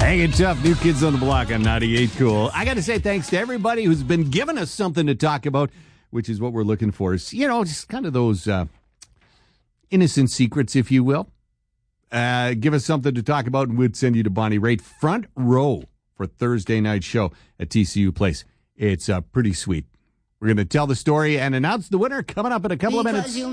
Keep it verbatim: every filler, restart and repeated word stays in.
Hanging tough, New Kids on the Block on ninety-eight Cool. I got to say thanks to everybody who's been giving us something to talk about, which is what we're looking for. Is, you know, just kind of those uh, innocent secrets, if you will. Uh, give us something to talk about, and we'd send you to Bonnie Raitt front row for Thursday night show at T C U Place. It's uh, pretty sweet. We're going to tell the story and announce the winner coming up in a couple of minutes.